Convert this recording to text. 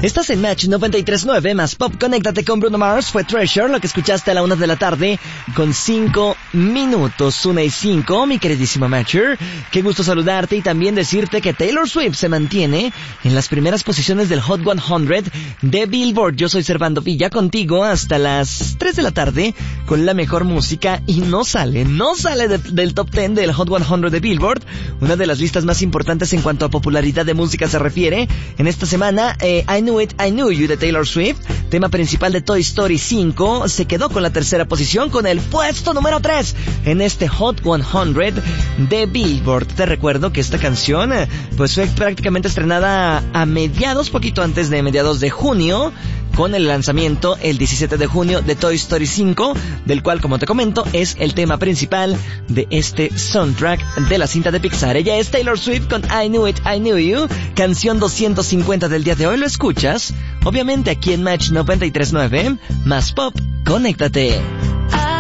Estás en Match 93.9 más Pop. Conéctate con Bruno Mars. Fue Treasure, lo que escuchaste a la 1 de la tarde con 5 minutos, 1:05, mi queridísimo Matcher. Qué gusto saludarte y también decirte que Taylor Swift se mantiene en las primeras posiciones del Hot 100 de Billboard. Yo soy Servando Villa, contigo hasta las 3 de la tarde con la mejor música y no sale del top 10 del Hot 100 de Billboard, una de las listas más importantes en cuanto a popularidad de música se refiere. En esta semana, I Knew It, I Knew You de Taylor Swift, tema principal de Toy Story 5, se quedó con la tercera posición con el puesto número 3 en este Hot 100 de Billboard. Te recuerdo que esta canción pues fue prácticamente estrenada a poquito antes de mediados de junio, con el lanzamiento el 17 de junio de Toy Story 5, del cual, como te comento, es el tema principal de este soundtrack de la cinta de Pixar. Ella es Taylor Swift con I Knew It, I Knew You, canción 250 del día de hoy. Lo escuchas, obviamente, aquí en Match 93.9, más Pop. Conéctate.